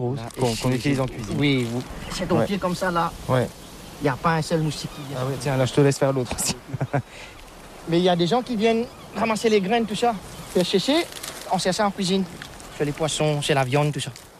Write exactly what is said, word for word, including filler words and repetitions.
qu'on qu'on utilise en cuisine. Oui, oui. C'est ton Ouais. pied comme ça là. Ouais. Il n'y a pas un seul moustique qui vient. Ah ouais, tiens, là, je te laisse faire l'autre aussi. Mais il y a des gens qui viennent ramasser les graines, tout ça. Faire sécher, on sert ça en cuisine. Sur les poissons, c'est la viande, tout ça.